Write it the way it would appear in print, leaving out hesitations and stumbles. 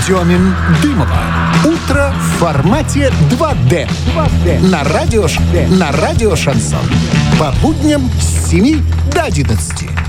Семин-Дымова. Утро в формате 2D. На радио Шансон. По будням с 7 до 11.